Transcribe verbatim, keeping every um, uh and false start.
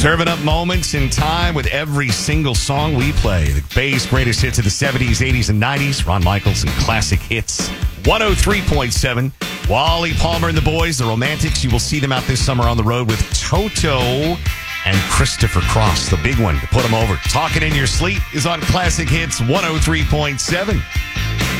Serving up moments in time with every single song we play. The Bay's greatest hits of the seventies, eighties, and nineties. Ron Michaels and classic hits. one oh three point seven. Wally Palmer and the boys, the Romantics. You will see them out this summer on the road with Toto and Christopher Cross, the big one to put them over. Talking in Your Sleep is on Classic Hits one oh three point seven.